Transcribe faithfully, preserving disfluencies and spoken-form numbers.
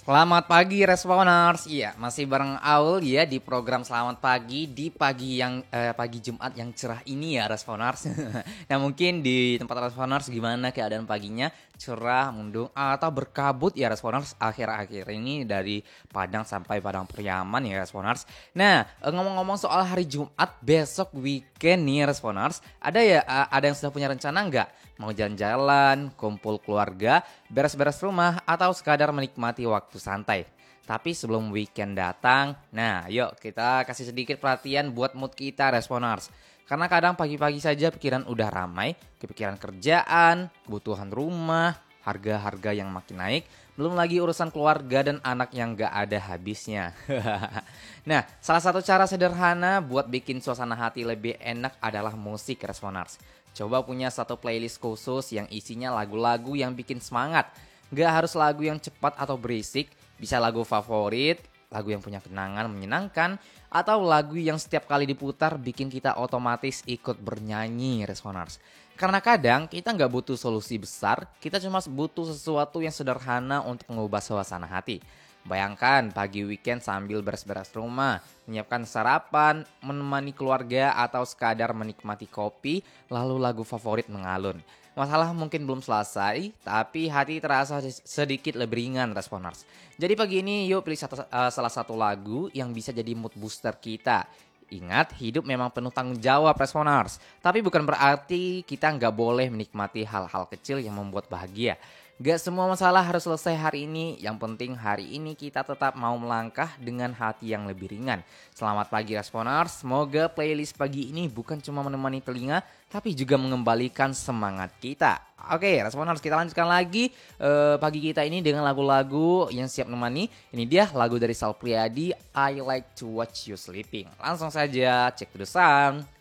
Selamat pagi Responers. Iya, masih bareng Aul ya di program Selamat Pagi di pagi yang eh, pagi Jumat yang cerah ini ya Responers. Nah, mungkin di tempat Responers gimana keadaan paginya? Cerah, mendung atau berkabut ya Responers akhir-akhir ini dari Padang sampai Padang Priaman ya Responers. Nah, eh, ngomong-ngomong soal hari Jumat besok weekend nih Responers, ada ya eh, ada yang sudah punya rencana nggak? Mau jalan-jalan, kumpul keluarga, beres-beres rumah, atau sekadar menikmati waktu santai. Tapi sebelum weekend datang, nah yuk kita kasih sedikit perhatian buat mood kita Responers. Karena kadang pagi-pagi saja pikiran udah ramai, kepikiran kerjaan, kebutuhan rumah, harga-harga yang makin naik, belum lagi urusan keluarga dan anak yang gak ada habisnya. Nah, salah satu cara sederhana buat bikin suasana hati lebih enak adalah musik Responers. Coba punya satu playlist khusus yang isinya lagu-lagu yang bikin semangat. Gak harus lagu yang cepat atau berisik, bisa lagu favorit, lagu yang punya kenangan menyenangkan, atau lagu yang setiap kali diputar bikin kita otomatis ikut bernyanyi Responers. Karena kadang kita gak butuh solusi besar, kita cuma butuh sesuatu yang sederhana untuk mengubah suasana hati. Bayangkan pagi weekend sambil beres-beres rumah, menyiapkan sarapan, menemani keluarga atau sekadar menikmati kopi, lalu lagu favorit mengalun. Masalah mungkin belum selesai, tapi hati terasa sedikit lebih ringan Responers. Jadi pagi ini yuk pilih satu, uh, salah satu lagu yang bisa jadi mood booster kita. Ingat, hidup memang penuh tanggung jawab Responers. Tapi bukan berarti kita nggak boleh menikmati hal-hal kecil yang membuat bahagia. Gak semua masalah harus selesai hari ini. Yang penting hari ini kita tetap mau melangkah dengan hati yang lebih ringan. Selamat pagi Responers. Semoga playlist pagi ini bukan cuma menemani telinga, tapi juga mengembalikan semangat kita. Oke Responers, kita lanjutkan lagi uh, pagi kita ini dengan lagu-lagu yang siap menemani. Ini dia lagu dari Sal Priadi, I Like to Watch You Sleeping. Langsung saja cek to the sound.